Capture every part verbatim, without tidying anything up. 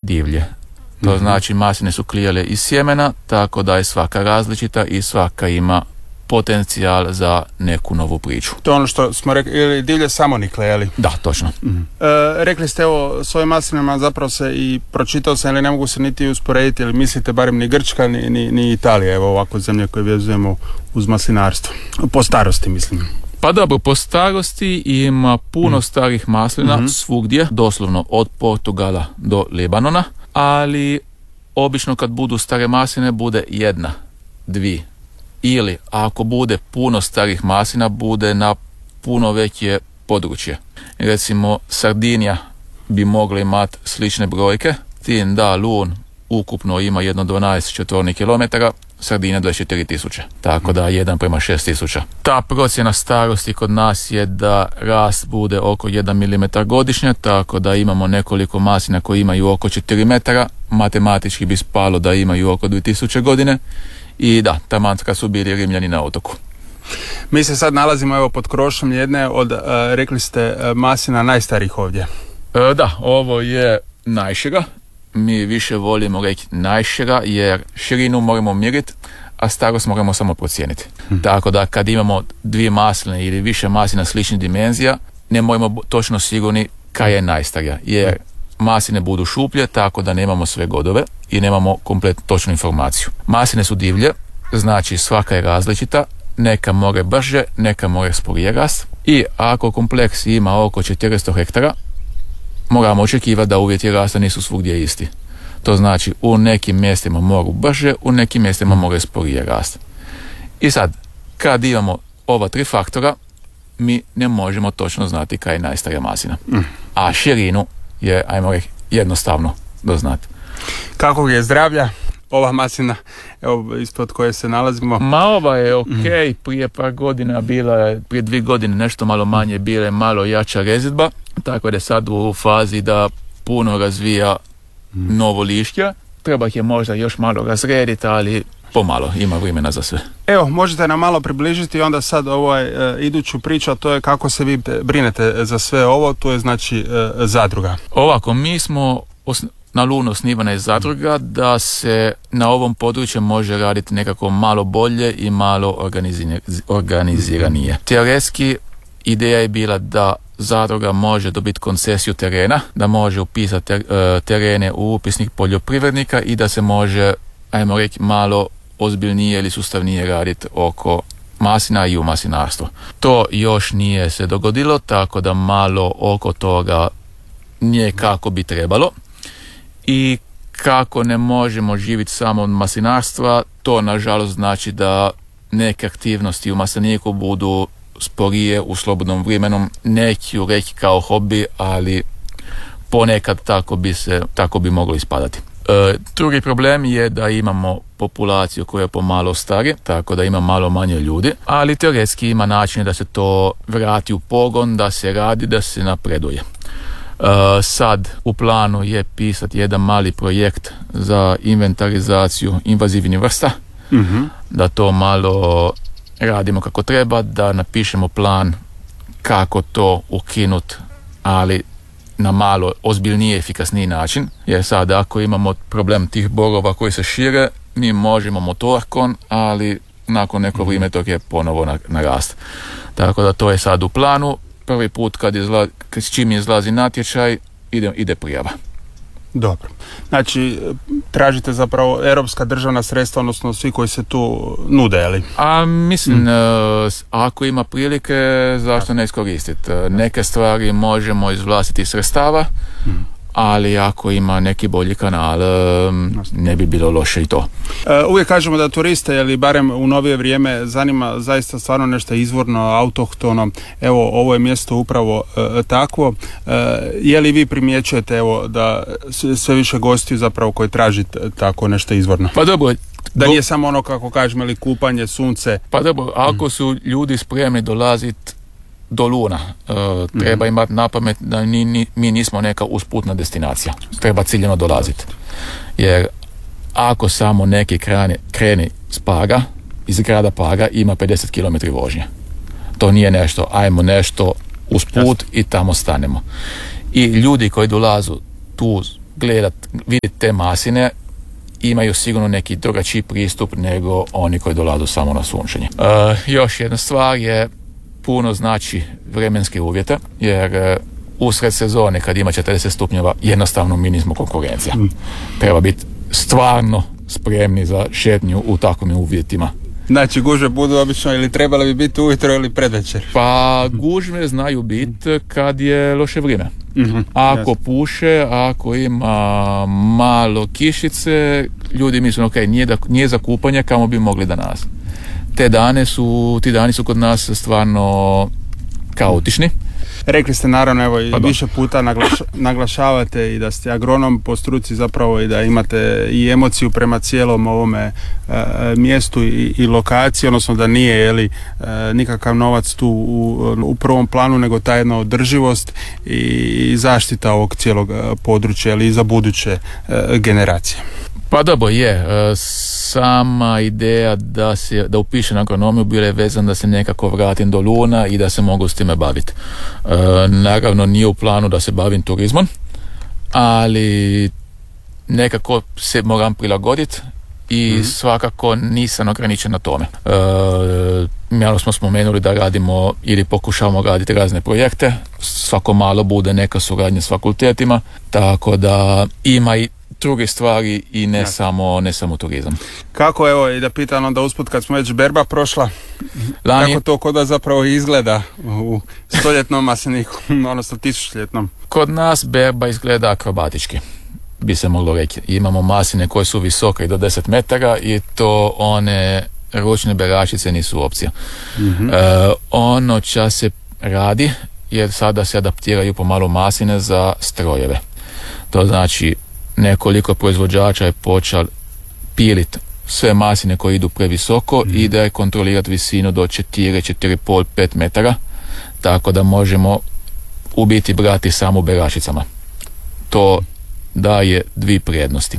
divlje. To mm-hmm. znači masline su klijale iz sjemena, tako da je svaka različita i svaka ima potencijal za neku novu priču. To je ono što smo rekli, ili divlje samonikle, je li? Da, točno. Mm-hmm. E, rekli ste, evo, s ovim maslinama zapravo se i pročitao sam, ali ne mogu se niti usporediti, ili mislite barem ni Grčka, ni, ni, ni Italija, evo ovako zemlje koje vezujemo uz maslinarstvo. Po starosti, mislim. Pa dobro, po starosti ima puno mm. starih maslina mm-hmm. svugdje, doslovno od Portugala do Libanona, ali obično kad budu stare masline bude jedna, dvi. Ili ako bude puno starih maslina, bude na puno veće područje. Recimo Sardinija bi mogla imati slične brojke, tim da Lun ukupno ima jedno dvanaest četvornih kilometara, Sardinija dvadeset četiri tisuće, tako da jedan prema šest tisuća. Ta procjena starosti kod nas je da rast bude oko jedan milimetar godišnje, tako da imamo nekoliko maslina koji imaju oko četiri metara, matematički bi spalo da imaju oko dvije tisuće godine. I da, taman kad su bili Rimljani na otoku. Mi se sad nalazimo evo pod krošom jedne od, uh, rekli ste, uh, maslina najstarijih ovdje. E, da, ovo je najšira. Mi više volimo reći najšira jer širinu moramo mjeriti, a starost moramo samo procijeniti. Hmm. Tako da kad imamo dvije masline ili više maslina sličnih dimenzija, ne moramo točno sigurni kaj je najstarija. Jer masline budu šuplje, tako da nemamo sve godove i nemamo kompletnu točnu informaciju. Masline su divlje, znači svaka je različita, neka more brže, neka more sporije rast. I ako kompleks ima oko četiristo hektara, moramo očekivati da uvjeti rasta nisu svugdje isti. To znači u nekim mjestima mogu brže, u nekim mjestima more sporije rast. I sad, kad imamo ova tri faktora, mi ne možemo točno znati kaj je najstarija maslina. A širinu je, ajmo reći, jednostavno doznati. Kakvog je zdravlja ova maslina, evo, ispod koje se nalazimo? Ma ova je ok, mm. prije par godina bila je, prije dvije godine nešto malo manje, bila je malo jača rezidba, tako da je sad u fazi da puno razvija mm. novo lišća. Treba ih je možda još malo razrediti, ali pomalo, ima vremena za sve. Evo, možete nam malo približiti onda sad ovaj e, iduću priču, a to je kako se vi brinete za sve ovo, to je znači e, zadruga. Ovako, mi smo osn- na Lunu osnivana je zadruga da se na ovom području može raditi nekako malo bolje i malo organizi- organiziranije. Teoretski ideja je bila da zadruga može dobiti koncesiju terena, da može upisati ter, e, terene u upisnik poljoprivrednika i da se može, ajmo reći, malo ozbiljnije ili sustavnije raditi oko maslina i u maslinarstvo. To još nije se dogodilo, tako da malo oko toga nije kako bi trebalo. I kako ne možemo živjeti samo od maslinarstva, to nažalost znači da neke aktivnosti u masliniku budu sporije u slobodnom vremenu, neću reći kao hobi, ali ponekad tako bi se, tako bi moglo ispadati. E, drugi problem je da imamo populaciju koja je pomalo stari, tako da ima malo manje ljudi, ali teoretski ima način da se to vrati u pogon, da se radi, da se napreduje. Uh, sad u planu je pisati jedan mali projekt za inventarizaciju invazivnih vrsta, mm-hmm. da to malo radimo kako treba, da napišemo plan kako to ukinut, ali na malo ozbiljniji i efikasniji način, jer sad ako imamo problem tih borova koji se šire, mi možemo motorkon, ali nakon neko vrijeme to je ponovo na, narast. Tako da to je sad u planu. Prvi put kad izla, s čim izlazi natječaj, ide, ide prijava. Dobro. Znači, tražite zapravo europska državna sredstva, odnosno svi koji se tu nude, ali? A mislim, mm. ako ima prilike, zašto ne iskoristiti? Neke stvari možemo iz vlastitih sredstava, mm. ali ako ima neki bolji kanal, ne bi bilo loše i to. Uvijek kažemo da turiste, ili barem u novije vrijeme, zanima zaista stvarno nešto izvorno, autohtono. Evo, ovo je mjesto upravo e, takvo. E, je li vi primjećujete, evo, da sve više gostiju zapravo koji traži tako nešto izvorno? Pa dobro. Da nije samo ono, kako kažemo, ili kupanje, sunce. Pa dobro, ako su ljudi spremni dolaziti do Luna, e, treba mm-hmm. imati na pamet da ni, ni, mi nismo neka usputna destinacija. Treba ciljeno dolaziti. Jer ako samo neki krene, kreni s Paga, iz grada Paga, ima pedeset kilometara vožnje. To nije nešto, ajmo nešto usput i tamo stanemo. I ljudi koji dolazu tu gledat, vidjeti te masine, imaju sigurno neki drugačiji pristup nego oni koji dolaze samo na sunčenje. Uh, još jedna stvar je puno znači vremenske uvjete, jer uh, usred sezone kad ima četrdeset stupnjeva jednostavno mi nismo konkurencija. Mm. Treba biti stvarno spremni za šetnju u takvim uvjetima. Znači gužve budu obično ili trebale bi biti ujutro ili predvečer? Pa gužve znaju biti kad je loše vrijeme. Mm-hmm. Ako yes. puše, ako ima malo kišice, ljudi misle ok, nije, da, nije za kupanje, kamo bi mogli danas. Te dane su, ti dani su kod nas stvarno kaotični. Rekli ste naravno, evo i više puta naglaša, naglašavate i da ste agronom po struci zapravo i da imate i emociju prema cijelom ovome e, mjestu i, i lokaciji, odnosno da nije jeli, e, nikakav novac tu u, u prvom planu, nego ta jedna održivost i, i zaštita ovog cijelog područja ili za buduće e, generacije. Pa dobro je, sama ideja da se da upišem agronomiju bila je vezana da se nekako vratim do Luna i da se mogu s time baviti. E, naravno nije u planu da se bavim turizmom, ali nekako se moram prilagoditi i mm-hmm. svakako nisam ograničen na tome. E, malo smo spomenuli da radimo ili pokušavamo raditi razne projekte, svako malo bude neka suradnja s fakultetima, tako da ima i druge stvari i ne, ja. samo, ne samo turizam. Kako, evo, i da pitam onda usput kad smo već berba prošla, Lani, kako to kod vas zapravo izgleda u stoljetnom masliniku, odnosno tisućljetnom? Kod nas berba izgleda akrobatički, bi se moglo reći. Imamo masline koje su visoke i do deset metara i to one ručne beračice nisu opcija. Mm-hmm. E, ono ča se radi jer sada se adaptiraju pomalo masline za strojeve. To znači nekoliko proizvođača je počeo piliti sve masline koje idu previsoko mm. i da je kontrolirati visinu do četiri, četiri i pol, pet metara, tako da možemo u biti brati samo beračicama. To daje dvije prednosti.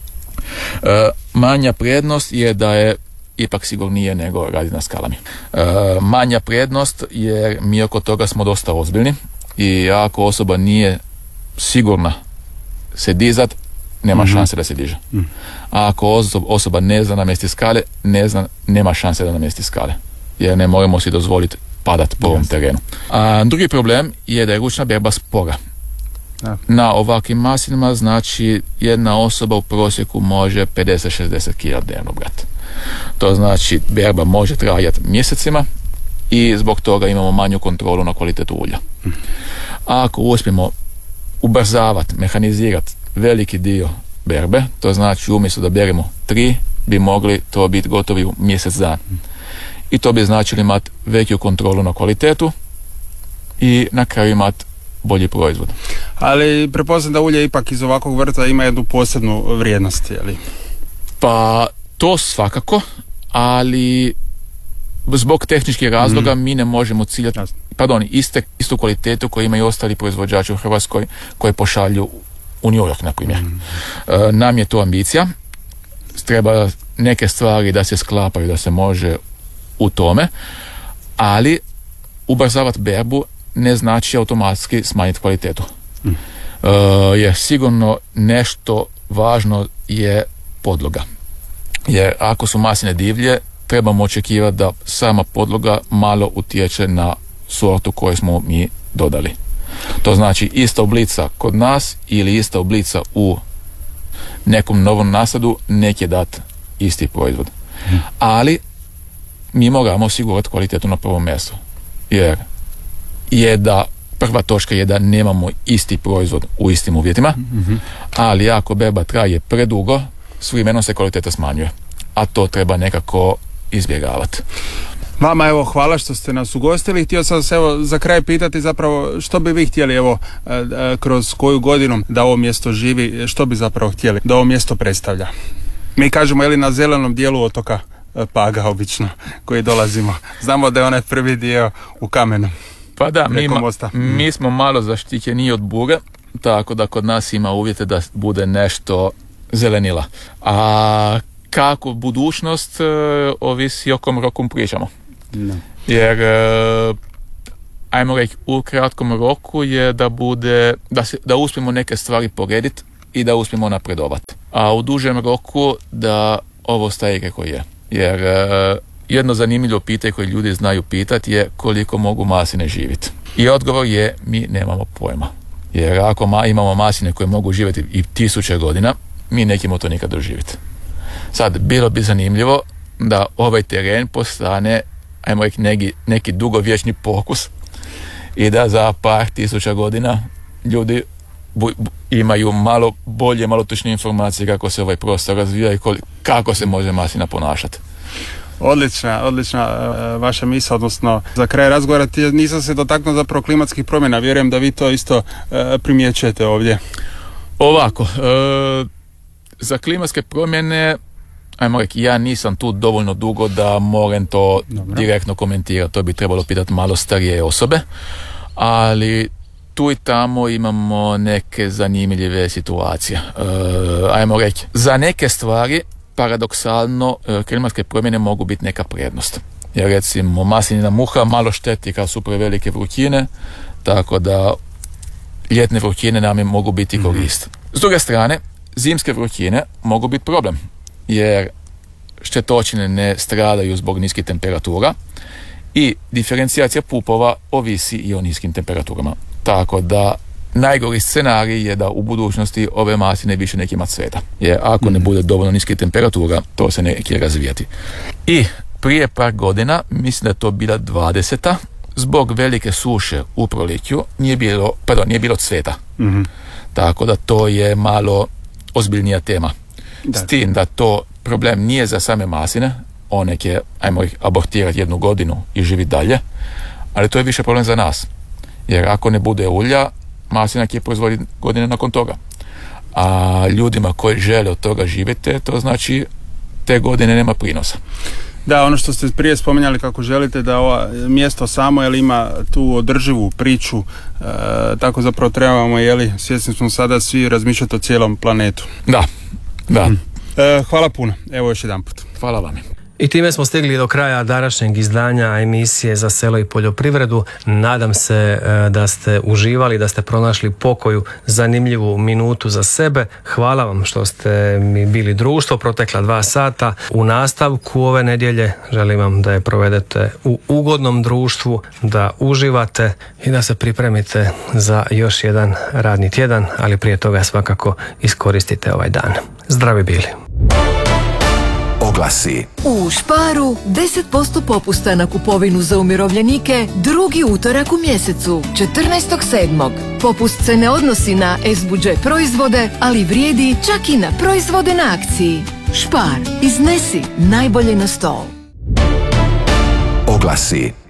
E, manja prednost je da je ipak sigurnije nego raditi na skalami. E, manja prednost jer mi oko toga smo dosta ozbiljni i ako osoba nije sigurna se dizat, nema mm-hmm. šanse da se diže. Mm. A ako osoba, osoba ne zna namjesti skale, ne zna, nema šanse da namjesti skale. Jer ne možemo si dozvoliti padat po ovom yes. terenu. A drugi problem je da je ručna berba spora. Ja. Na ovakvim maslinama znači jedna osoba u prosjeku može pedeset do šezdeset kila dnevno brati. To znači berba može trajati mjesecima i zbog toga imamo manju kontrolu na kvalitetu ulja. Mm. A ako uspijemo ubrzavati, mehanizirati veliki dio berbe, to znači umjesto da beremo tri, bi mogli to biti gotovi u mjesec dan. I to bi značilo imati veću kontrolu na kvalitetu i na kraju imati bolji proizvod. Ali pretpostavljam da ulje ipak iz ovakvog vrta ima jednu posebnu vrijednost, je li? Pa to svakako, ali zbog tehničkih razloga mm. mi ne možemo ciljati pardon, iste, istu kvalitetu koju imaju ostali proizvođači u Hrvatskoj koji pošalju u New York, na primjer. Mm. E, nam je to ambicija. Treba neke stvari da se sklapaju, da se može u tome, ali ubrzavati berbu ne znači automatski smanjiti kvalitetu. Mm. E, jer sigurno nešto važno je podloga. Jer ako su masline divlje, trebamo očekivati da sama podloga malo utječe na sortu koju smo mi dodali. To znači ista oblica kod nas ili ista oblica u nekom novom nasadu neće dati isti proizvod. Hmm. Ali mi moramo osigurati kvalitetu na prvom mjestu. Jer je da prva točka je da nemamo isti proizvod u istim uvjetima, mm-hmm. ali ako berba traje predugo, s vremenom se kvaliteta smanjuje. A to treba nekako izbjegavati. Vama evo hvala što ste nas ugostili. Htio sam se evo za kraj pitati zapravo što bi vi htjeli evo kroz koju godinu da ovo mjesto živi, što bi zapravo htjeli da ovo mjesto predstavlja. Mi kažemo je li na zelenom dijelu otoka Paga obično koji dolazimo. Znamo da je onaj prvi dio u kamenu. Pa da, mi, ma, mi smo malo zaštićeni od buge, tako da kod nas ima uvjete da bude nešto zelenila. A kako budućnost ovisi o kom roku pričamo. No. Jer ajmo reći u kratkom roku je da bude da, se, da uspijemo neke stvari porediti i da uspijemo napredovati. A u dužem roku da ovo staje kako je. Jer uh, jedno zanimljivo pitanje koje ljudi znaju pitati je koliko mogu masline živjeti. I odgovor je mi nemamo pojma. Jer ako ma, imamo masline koje mogu živjeti i tisuće godina, mi nećemo to nikad doživjeti. Sad, bilo bi zanimljivo da ovaj teren postane, ajmo reći, neki, neki dugovječni pokus i da za par tisuća godina ljudi bu, bu, imaju malo bolje, malo točnije informacije kako se ovaj prostor razvija i koliko, kako se može maslina ponašati. Odlična, odlična uh, vaša misao, odnosno za kraj razgovora nisam se dotaknuo zapravo klimatskih promjena, vjerujem da vi to isto uh, primjećujete ovdje. Ovako, uh, za klimatske promjene, ajmo reći, ja nisam tu dovoljno dugo da moram to Dobro. direktno komentirati, to bi trebalo pitati malo starije osobe, ali tu i tamo imamo neke zanimljive situacije. Uh, ajmo reći, za neke stvari paradoksalno klimatske promjene mogu biti neka prednost. Jer recimo maslinina muha malo šteti kad su prevelike vrućine, tako da ljetne vrućine nam mogu biti korist. S druge strane, zimske vrućine mogu biti problem, jer štetočine ne stradaju zbog niskih temperatura i diferencijacija pupova ovisi i o niskim temperaturama. Tako da najgori scenarij je da u budućnosti ove masline više neće imati cveta. Jer ako ne bude dovoljno niske temperatura, to se neće razvijati. I prije par godina, mislim da je to bila dvadeseta, zbog velike suše u proljeću nije bilo, pardon, nije bilo cveta. Mm-hmm. Tako da to je malo ozbiljnija tema. Da. S tim da to problem nije za same masline, one će, ajmo ih abortirati jednu godinu i živjeti dalje, ali to je više problem za nas. Jer ako ne bude ulja, maslina će proizvoditi godine nakon toga. A ljudima koji žele od toga živjeti, to znači te godine nema prinosa. Da, ono što ste prije spominjali kako želite da ovo mjesto samo jel, ima tu održivu priču, e, tako zapravo trebamo, jeli, svjesni smo sada svi razmišljati o cijelom planetu. Da, da. Hmm. E, hvala puno, evo još jedan put. Hvala vam. I time smo stigli do kraja današnjeg izdanja emisije Za selo i poljoprivredu. Nadam se da ste uživali, da ste pronašli pokoju zanimljivu minutu za sebe. Hvala vam što ste mi bili društvo protekla dva sata. U nastavku ove nedjelje želim vam da je provedete u ugodnom društvu, da uživate i da se pripremite za još jedan radni tjedan, ali prije toga svakako iskoristite ovaj dan. Zdravi bili! Oglasi. U Sparu deset posto popusta na kupovinu za umirovljenike drugi utorak u mjesecu, četrnaestog sedmog Popust se ne odnosi na S budžet proizvode, ali vrijedi čak i na proizvode na akciji. Spar, iznesi najbolje na stol. Oglasi.